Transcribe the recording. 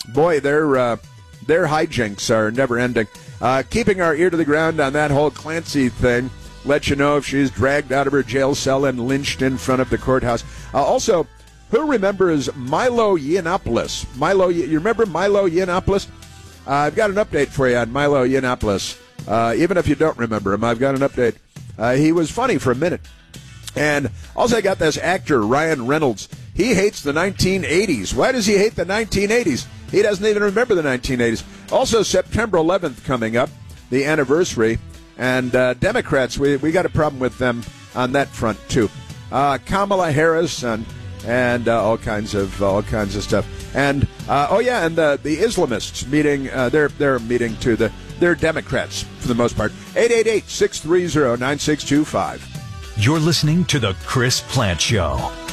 boy, their hijinks are never ending. Keeping our ear to the ground on that whole Clancy thing. Let you know if she's dragged out of her jail cell and lynched in front of the courthouse. Also, who remembers Milo Yiannopoulos? You remember Milo Yiannopoulos? I've got an update for you on Milo Yiannopoulos. Even if you don't remember him, I've got an update. He was funny for a minute. And also I got this actor, Ryan Reynolds. He hates the 1980s. Why does he hate the 1980s? He doesn't even remember the 1980s. Also, September 11th coming up, the anniversary. And Democrats, we got a problem with them on that front, too. Kamala Harris and all kinds of stuff. And, and the Islamists meeting, they're meeting, too. They're Democrats, for the most part. 888-630-9625. You're listening to The Chris Plante Show.